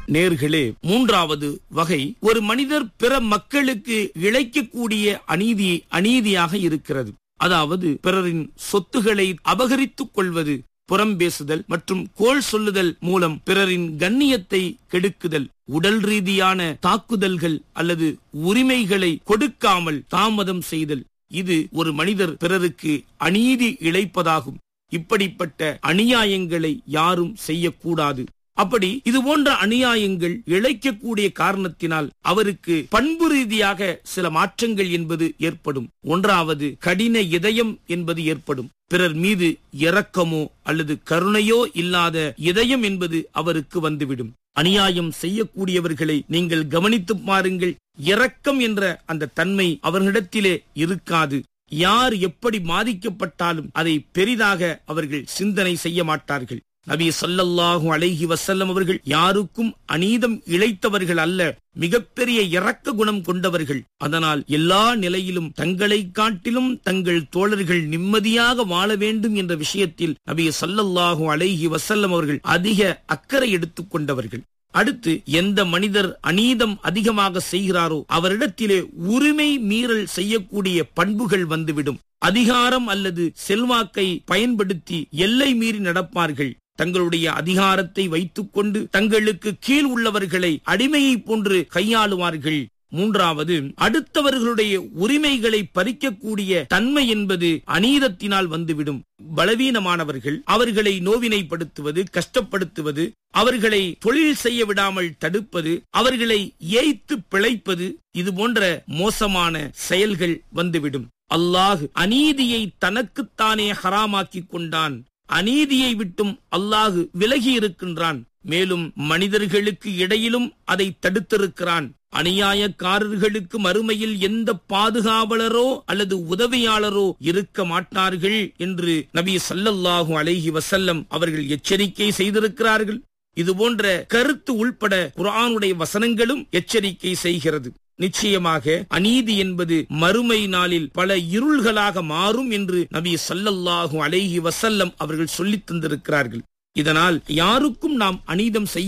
நேர்களே, மூன்றாவது வகை ஒரு மனிதர் பிற மக்களுக்கு இழைக்கக்கூடிய அநீதியாக இருக்கிறது. அதாவது பிறரின் சொத்துக்களை அபகரித்துக் கொள்வது, புறம் பேசுதல் மற்றும் கோள் சொல்லுதல் மூலம் பிறரின் கண்ணியத்தை கெடுக்குதல், உடல் ரீதியான தாக்குதல்கள் அல்லது உரிமைகளை கொடுக்காமல் தாமதம் செய்தல். இது ஒரு மனிதர் பிறருக்கு அநீதி இழைப்பதாகும். இப்படிப்பட்ட அநியாயங்களை யாரும் செய்யக்கூடாது. அப்படி இது போன்ற அநியாயங்கள் இழைக்கக்கூடிய காரணத்தினால் அவருக்கு பண்பு ரீதியாக சில மாற்றங்கள் என்பது ஏற்படும். ஒன்றாவது, கடின இதயம் என்பது ஏற்படும். பிறர் மீது இரக்கமோ அல்லது கருணையோ இல்லாத இதயம் என்பது அவருக்கு வந்துவிடும். அநியாயம் செய்யக்கூடியவர்களை நீங்கள் கவனித்து பாருங்கள். இரக்கம் என்ற அந்த தன்மை அவர்களிடத்திலே இருக்காது. யார் எப்படி பாதிக்கப்பட்டாலும் அதை பெரிதாக அவர்கள் சிந்தனை செய்ய மாட்டார்கள். நபி ஸல்லல்லாஹு அலைஹி வஸல்லம் அவர்கள் யாருக்கும் அநீதம் இழைத்தவர்கள் அல்ல, மிகப்பெரிய இரக்க குணம் கொண்டவர்கள். அதனால் எல்லா நிலையிலும் தங்களை காட்டிலும் தங்கள் தோழர்கள் நிம்மதியாக வாழ வேண்டும் என்ற விஷயத்தில் நபி ஸல்லல்லாஹு அலைஹி வஸல்லம் அவர்கள் அதிக அக்கறை எடுத்துக் கொண்டவர்கள். அடுத்து, எந்த மனிதர் அநீதம் அதிகமாக செய்கிறாரோ அவரிடத்திலே உரிமை மீறல் செய்யக்கூடிய பண்புகள் வந்துவிடும். அதிகாரம் அல்லது செல்வாக்கை பயன்படுத்தி எல்லை மீறி நடப்பார்கள். தங்களுடைய அதிகாரத்தை வைத்துக் கொண்டு தங்களுக்கு கீழ் உள்ளவர்களை அடிமையை போன்று கையாளுவார்கள். மூன்றாவது, அடுத்தவர்களுடைய உரிமைகளை பறிக்கக்கூடிய தன்மை என்பது அநீதத்தினால் வந்துவிடும். பலவீனமானவர்கள் அவர்களை நோவினைப்படுத்துவது, கஷ்டப்படுத்துவது, அவர்களை தொழில் செய்ய விடாமல் தடுப்பது, அவர்களை ஏய்த்து பிழைப்பது, இது போன்ற மோசமான செயல்கள் வந்துவிடும். அல்லாஹ் அநீதியை தனக்குத்தானே ஹராமாக்கி கொண்டான். அநீதியை விட்டும் அல்லாஹ் விலகி இருக்கின்றான். மேலும் மனிதர்களுக்கு இடையிலும் அதை தடுத்திருக்கிறான். அநியாயக்காரர்களுக்கு மறுமையில் எந்த பாதுகாவலரோ அல்லது உதவியாளரோ இருக்க மாட்டார்கள் என்று நபி ஸல்லல்லாஹு அலைஹி வஸல்லம் அவர்கள் எச்சரிக்கை செய்திருக்கிறார்கள். இது போன்ற கருத்து உள்பட குர்ஆனுடைய வசனங்களும் எச்சரிக்கை செய்கிறது. நிச்சயமாக அநீதி என்பது மறுமை நாளில் பல இருள்களாக மாறும் என்று நபி ஸல்லல்லாஹு அலைஹி வஸல்லம் அவர்கள் சொல்லித் தந்திருக்கிறார்கள். இதனால் யாருக்கும் நாம் அநீதம் செய்ய